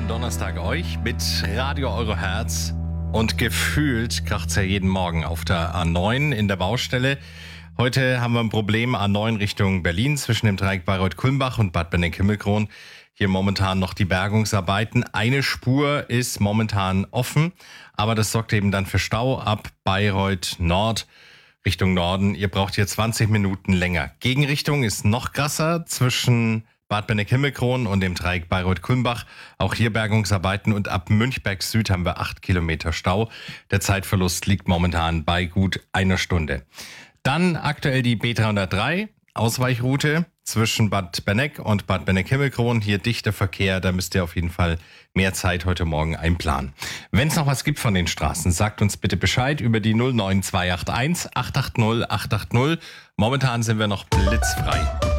schönen Donnerstag euch mit Radio Euro Herz. Und gefühlt kracht's ja jeden Morgen auf der A9 in der Baustelle. Heute haben wir ein Problem A9 Richtung Berlin zwischen dem Dreieck Bayreuth-Kulmbach und Bad Benneck-Himmelkron. Hier momentan noch die Bergungsarbeiten. Eine Spur ist momentan offen, aber das sorgt eben dann für Stau ab Bayreuth Nord Richtung Norden. Ihr braucht hier 20 Minuten länger. Gegenrichtung ist noch krasser zwischen Bad Benneck-Himmelkron und dem Dreieck Bayreuth-Kulmbach. Auch hier Bergungsarbeiten und ab Münchberg Süd haben wir 8 Kilometer Stau. Der Zeitverlust liegt momentan bei gut einer Stunde. Dann aktuell die B303, Ausweichroute zwischen Bad Benneck und Bad Benneck-Himmelkron. Hier dichter Verkehr, da müsst ihr auf jeden Fall mehr Zeit heute Morgen einplanen. Wenn es noch was gibt von den Straßen, sagt uns bitte Bescheid über die 09281 880 880. Momentan sind wir noch blitzfrei.